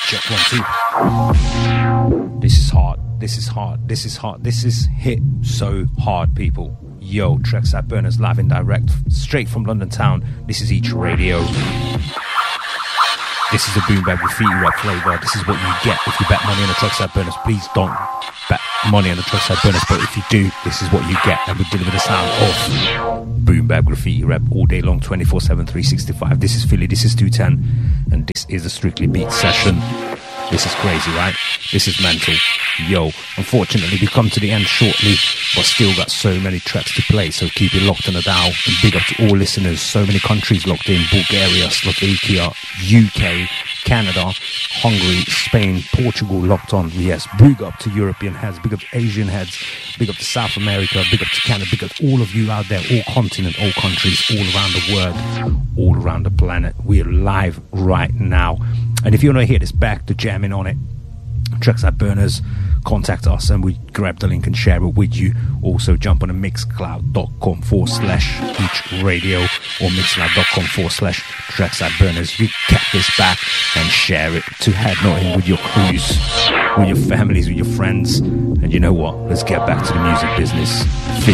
Check 1 2. This is hard. This is hard. This is hard. This is hit so hard, people. Yo, Trackside Burners live and direct, straight from London town. This is Each Radio. This is a Boom Bap Graffiti rap flavor. This is what you get if you bet money on the Trackside Burners. Please don't bet money on the Trackside Burners, but if you do, this is what you get. And we deliver the sound of Boom Bap Graffiti rap all day long, 24/7, 365. This is Philly, this is 210, and this is a Strictly Beat session. This is crazy, right? This is mental. Yo, unfortunately we come to the end shortly, but still got so many tracks to play, so keep it locked on the dial. And big up to all listeners, so many countries locked in: Bulgaria, Slovakia, UK, Canada, Hungary, Spain, Portugal locked on. Yes, big up to European heads, big up to Asian heads, big up to South America, big up to Canada, big up to all of you out there, all continent, all countries, all around the world, all around the planet. We're live right now. And if you want to hear this back, to jamming on it, Trackside Burners, contact us and we grab the link and share it with you. Also jump on the mixcloud.com/Each Radio or mixcloud.com/Trackside Burners. You get this back and share it to head nothing with your crews, with your families, with your friends. And you know what? Let's get back to the music business.